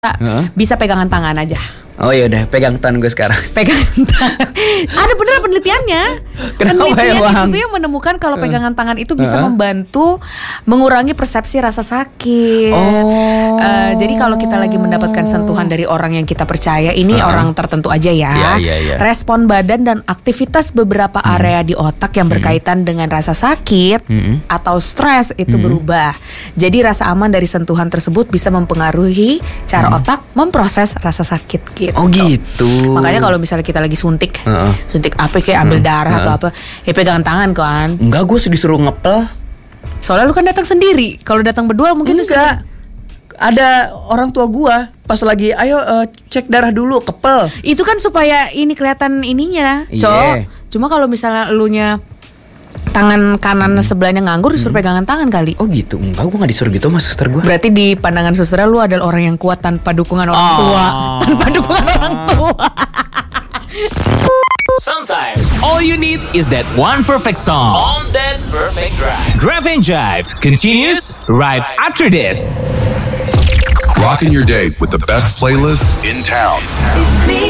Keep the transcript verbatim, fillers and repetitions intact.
Uh-huh. Bisa pegangan tangan aja. Oh ya udah, pegang tangan gue sekarang. Pegangan tangan. Ada bener penelitiannya. Kenapa Penelitian ya, Bang? itu yang menemukan kalau pegangan tangan itu bisa Uh-huh. membantu mengurangi persepsi rasa sakit. Oh. Uh, jadi kalau kita lagi mendapatkan sentuhan dari orang yang kita percaya, ini Uh-huh. orang tertentu aja ya. Iya, iya, iya. Respon badan dan aktivitas beberapa Hmm. area di otak yang berkaitan dengan rasa sakit Hmm. atau stres itu Hmm. berubah. Jadi rasa aman dari sentuhan tersebut bisa mempengaruhi cara otak memproses rasa sakit gitu. Oh gitu. Makanya kalau misalnya kita lagi suntik, Uh-uh. suntik apa kayak ambil darah atau Uh-uh. apa, ya pegangan tangan kan. Enggak, gue disuruh ngepel. Soalnya lu kan datang sendiri. Kalau datang berdua mungkin lu Enggak. Ada orang tua gua pas lagi ayo eh, cek darah dulu, kepel. itu kan supaya ini kelihatan ininya, Iya. cowok. Cuma kalau misalnya elunya tangan kanan sebelahnya nganggur, disuruh pegangan tangan kali. Oh gitu. Enggak, gua enggak disuruh gitu sama suster gua. Berarti di pandangan suster lu adalah orang yang kuat tanpa dukungan orang Oh. tua, tanpa dukungan orang tua. Sometimes all you need is that one perfect song on that perfect drive. Drive and Jive continues right after this. Rocking your day with the best playlist in town. It's me